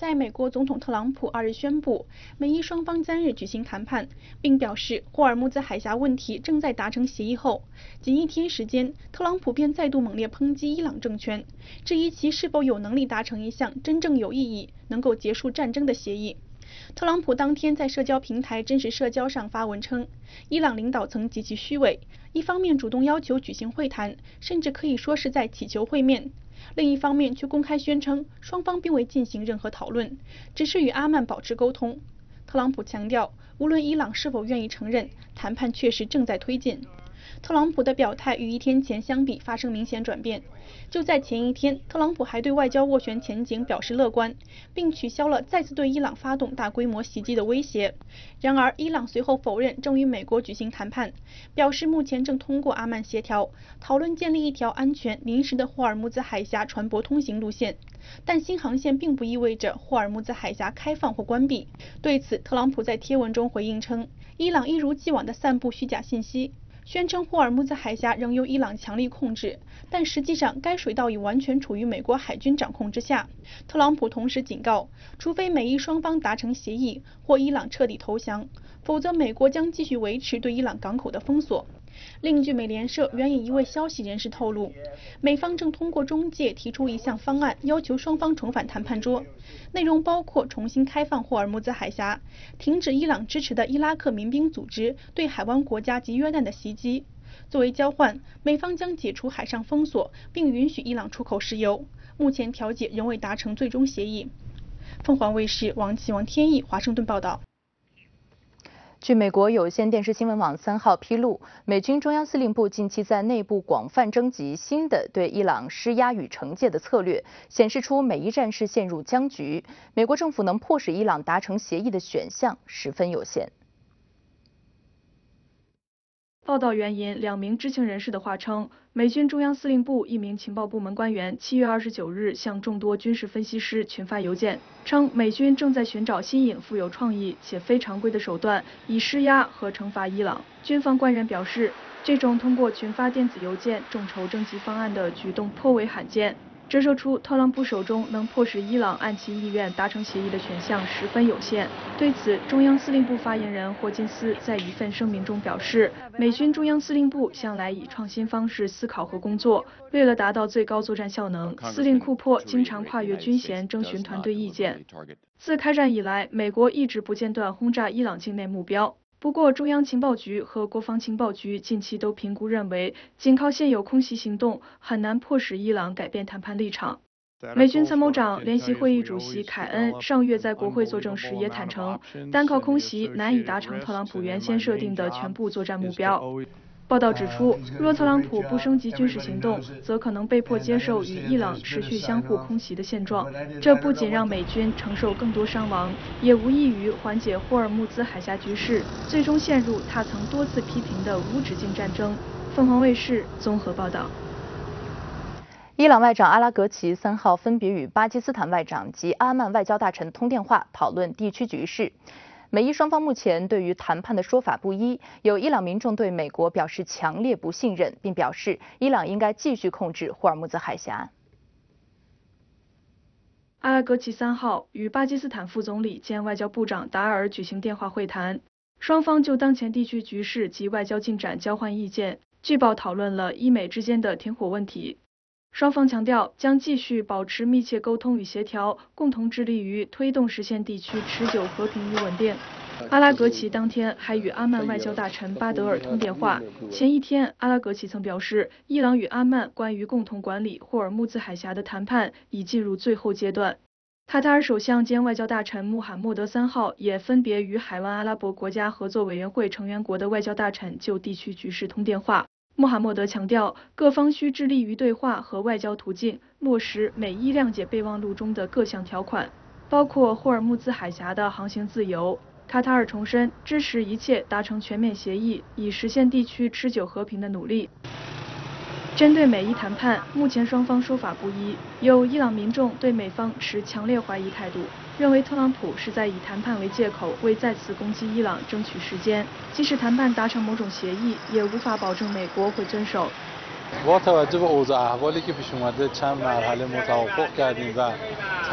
在美国总统特朗普2日宣布，美伊双方将日举行谈判，并表示霍尔木兹海峡问题正在达成协议后，仅1天时间，特朗普便再度猛烈抨击伊朗政权，质疑其是否有能力达成一项真正有意义、能够结束战争的协议。特朗普当天在社交平台真实社交上发文称，伊朗领导层极其虚伪，一方面主动要求举行会谈，甚至可以说是在祈求会面，另一方面却公开宣称双方并未进行任何讨论，只是与阿曼保持沟通。特朗普强调，无论伊朗是否愿意承认，谈判确实正在推进。特朗普的表态与1天前相比发生明显转变。就在前1天，特朗普还对外交斡旋前景表示乐观，并取消了再次对伊朗发动大规模袭击的威胁。然而，伊朗随后否认正与美国举行谈判，表示目前正通过阿曼协调讨论建立一条安全、临时的霍尔木兹海峡船舶通行路线。但新航线并不意味着霍尔木兹海峡开放或关闭。对此，特朗普在贴文中回应称，伊朗一如既往地散布虚假信息，宣称霍尔木兹海峡仍由伊朗强力控制，但实际上该水道已完全处于美国海军掌控之下。特朗普同时警告，除非美伊双方达成协议或伊朗彻底投降，否则美国将继续维持对伊朗港口的封锁。另据美联社援引一位消息人士透露，美方正通过中介提出一项方案，要求双方重返谈判桌，内容包括重新开放霍尔木兹海峡，停止伊朗支持的伊拉克民兵组织对海湾国家及约旦的袭击。作为交换，美方将解除海上封锁，并允许伊朗出口石油。目前调解仍未达成最终协议。凤凰卫视王天意华盛顿报道。 据美国有线电视新闻网3号披露，美军中央司令部近期在内部广泛征集新的对伊朗施压与惩戒的策略，显示出美伊战事陷入僵局，美国政府能迫使伊朗达成协议的选项十分有限。 报道援引2名知情人士的话称，美军中央司令部一名情报部门官员7月29日向众多军事分析师群发邮件，称美军正在寻找新颖、富有创意且非常规的手段，以施压和惩罚伊朗。军方官员表示，这种通过群发电子邮件众筹征集方案的举动颇为罕见，折射出特朗普手中能迫使伊朗按其意愿达成协议的选项十分有限。对此，中央司令部发言人霍金斯在一份声明中表示，美军中央司令部向来以创新方式思考和工作，为了达到最高作战效能，司令库珀经常跨越军衔征询团队意见。自开战以来，美国一直不间断轰炸伊朗境内目标。不过，中央情报局和国防情报局近期都评估认为，仅靠现有空袭行动很难迫使伊朗改变谈判立场。美军参谋长联席会议主席凯恩上月在国会作证时也坦诚，单靠空袭难以达成特朗普原先设定的全部作战目标。报道指出，若特朗普不升级军事行动，则可能被迫接受与伊朗持续相互空袭的现状。这不仅让美军承受更多伤亡，也无异于缓解霍尔木兹海峡局势，最终陷入他曾多次批评的无止境战争。凤凰卫视综合报道。 伊朗外长阿拉格齐3号分别与巴基斯坦外长及阿曼外交大臣通电话，讨论地区局势。美伊双方目前对于谈判的说法不一，有伊朗民众对美国表示强烈不信任，并表示伊朗应该继续控制霍尔木兹海峡。 阿拉格齐3号与巴基斯坦副总理兼外交部长达尔举行电话会谈，双方就当前地区局势及外交进展交换意见，据报讨论了伊美之间的停火问题。双方强调将继续保持密切沟通与协调，共同致力于推动实现地区持久和平与稳定。阿拉格齐当天还与阿曼外交大臣巴德尔通电话。前1天，阿拉格齐曾表示，伊朗与阿曼关于共同管理霍尔木兹海峡的谈判已进入最后阶段。卡塔尔首相兼外交大臣穆罕默德3号也分别与海湾阿拉伯国家合作委员会成员国的外交大臣就地区局势通电话。穆罕默德强调，各方需致力于对话和外交途径，落实美伊谅解备忘录中的各项条款，包括霍尔木兹海峡的航行自由。卡塔尔重申支持一切达成全面协议，以实现地区持久和平的努力。针对美伊谈判，目前双方说法不一，有伊朗民众对美方持强烈怀疑态度，认为特朗普是在以谈判为借口，为再次攻击伊朗争取时间。即使谈判达成某种协议，也无法保证美国会遵守。 با توجه به اوضاع احوالی که پیش اومده چند مرحله متوافق کردیم و